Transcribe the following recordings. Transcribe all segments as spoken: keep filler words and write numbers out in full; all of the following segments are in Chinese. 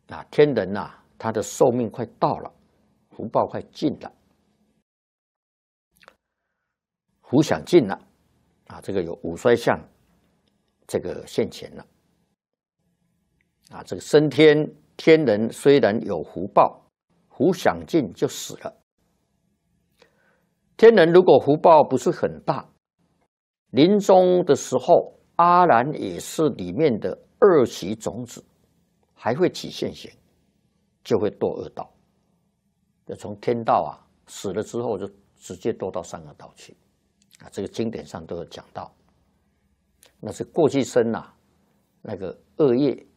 啊，天人呐、啊，他的寿命快到了，福报快尽了，福享尽了，啊，这个有五衰相，这个现前了，啊，这个升天天人虽然有福报，福享尽就死了。天人如果福报不是很大，临终的时候，阿然也是里面的二习种子，还会起现行，就会堕恶道。就从天道啊死了之后，就直接堕到三恶道去啊。这个经典上都有讲到，那是过去生呐、啊，那个恶业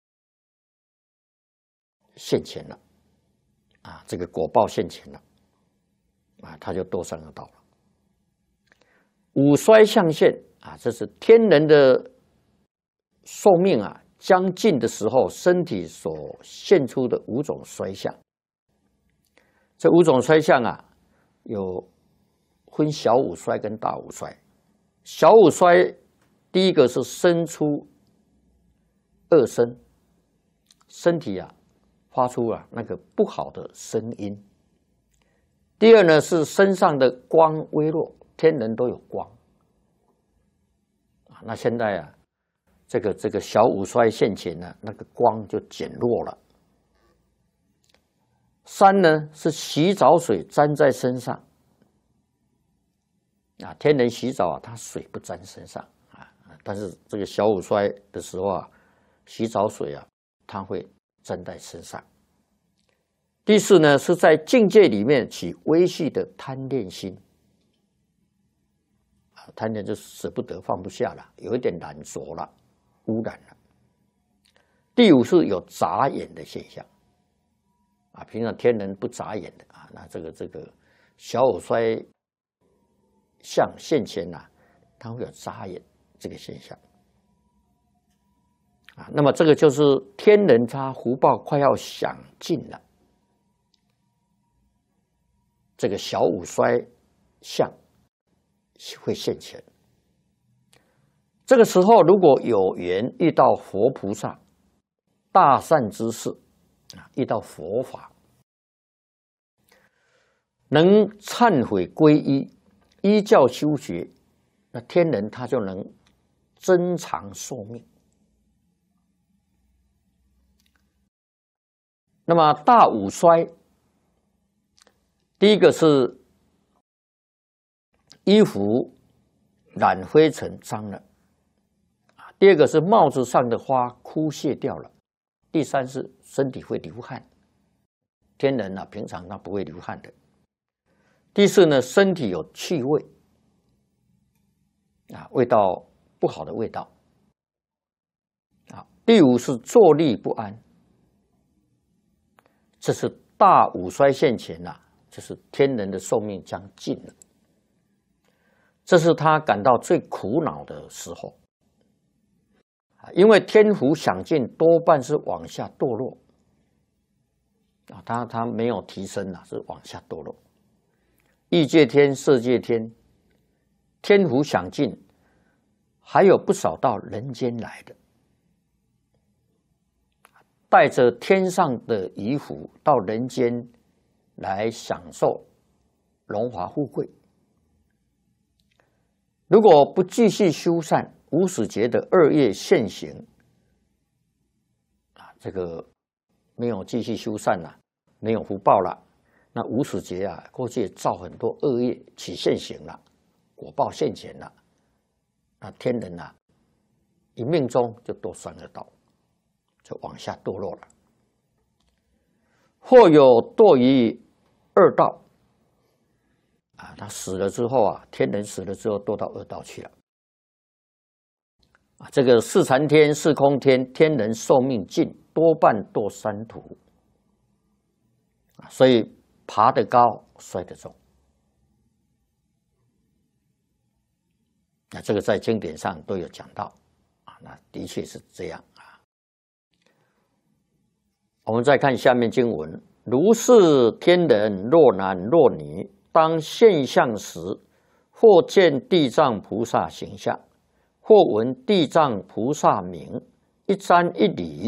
现前了啊，这个果报现前了啊，他就堕三恶道了。五衰相现啊，这是天人的寿命啊将近的时候，身体所现出的五种衰相。这五种衰相啊，有分小五衰跟大五衰。小五衰，第一个是生出恶声，身体啊发出啊那个不好的声音。第二呢是身上的光微弱，天人都有光啊。那现在啊，这个这个小五衰现前呢，那个光就减弱了。三呢是洗澡水沾在身上啊，天人洗澡啊，他水不沾身上啊，但是这个小五衰的时候啊，洗澡水啊，它会沾在身上。第四呢是在境界里面起微细的贪恋心啊，贪恋就舍不得放不下了，有一点染浊了，污染了。第五是有眨眼的现象。啊，平常天人不眨眼的啊，那这个这个小五衰相现前呐、啊，它会有眨眼这个现象啊。那么这个就是天人他福报快要享尽了，这个小五衰相会现前。这个时候如果有缘遇到佛菩萨、大善之士。啊，遇到佛法，能忏悔皈依，依教修学，那天人他就能增长寿命。那么大五衰，第一个是衣服染灰尘脏了，第二个是帽子上的花枯谢掉了。第三是身体会流汗，天人啊，平常他不会流汗的。第四呢，身体有气味，啊，味道不好的味道。啊，第五是坐立不安，这是大五衰现前呐、啊，就是天人的寿命将尽了，这是他感到最苦恼的时候。因为天福享尽，多半是往下堕落啊，他他没有提升啊，是往下堕落。欲界天、色界天，天福享尽，还有不少到人间来的，带着天上的遗福到人间来享受荣华富贵。如果不继续修善，无始劫的恶业现行啊，这个没有继续修善了、啊，没有福报了，那无始劫啊，过去造很多恶业起现行了，果报现前了，那天人啊，一命中就堕三恶道，就往下堕落了，或有堕于恶道啊，他死了之后啊，天人死了之后堕到恶道去了。啊，这个四禅天、四空天，天人寿命尽，多半堕三途，所以爬得高，摔得重。那这个在经典上都有讲到啊，那的确是这样啊。我们再看下面经文：如是天人，若男若女，当现相时，或见地藏菩萨形象。或闻地藏菩萨名，一瞻一礼，